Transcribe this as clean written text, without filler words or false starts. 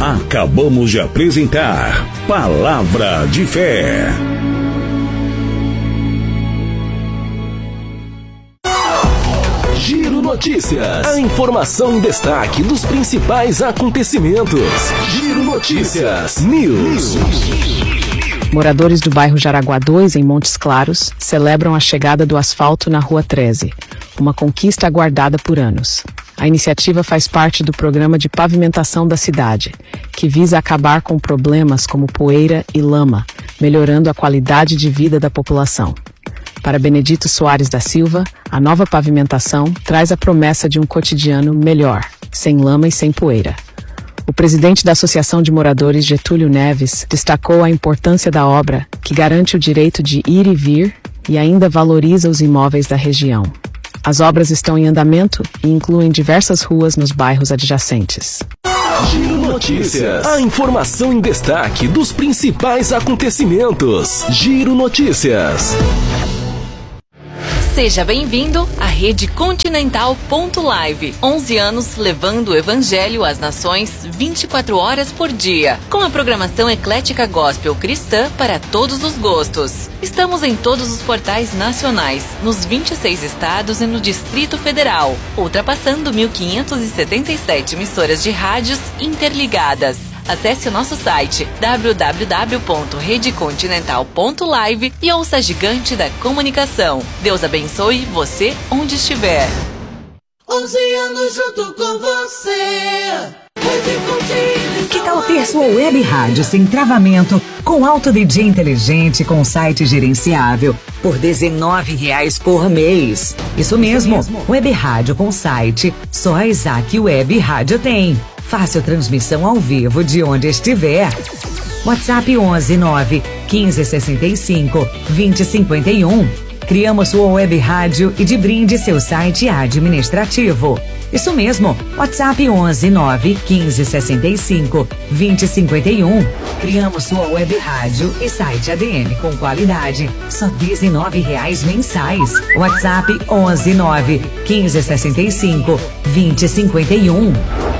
Acabamos de apresentar Palavra de Fé. Giro Notícias. A informação em destaque dos principais acontecimentos. Giro Notícias News. Moradores do bairro Jaraguá 2, em Montes Claros, celebram a chegada do asfalto na Rua 13, uma conquista aguardada por anos. A iniciativa faz parte do programa de pavimentação da cidade, que visa acabar com problemas como poeira e lama, melhorando a qualidade de vida da população. Para Benedito Soares da Silva, a nova pavimentação traz a promessa de um cotidiano melhor, sem lama e sem poeira. O presidente da Associação de Moradores, Getúlio Neves, destacou a importância da obra, que garante o direito de ir e vir e ainda valoriza os imóveis da região. As obras estão em andamento e incluem diversas ruas nos bairros adjacentes. Giro Notícias. A informação em destaque dos principais acontecimentos. Giro Notícias. Seja bem-vindo à Rede Continental.live. 11 anos levando o Evangelho às nações 24 horas por dia. Com a programação eclética gospel cristã para todos os gostos. Estamos em todos os portais nacionais, nos 26 estados e no Distrito Federal, ultrapassando 1.577 emissoras de rádios interligadas. Acesse o nosso site www.redecontinental.live e ouça a gigante da comunicação. Deus abençoe você onde estiver. 11 anos junto com você. Que tal ter sua web rádio sem travamento, com alto DJ inteligente, com site gerenciável, por R$19 por mês? Isso mesmo, web rádio com site, só a Isaac Web Rádio tem. Fácil transmissão ao vivo de onde estiver. WhatsApp 11 9 15 65 20 51. Criamos sua web rádio e de brinde seu site administrativo. Isso mesmo, WhatsApp 11 9 15 65 20 51. Criamos sua web rádio e site ADM com qualidade, só R$19 mensais. WhatsApp 11 9 15 65 20 51.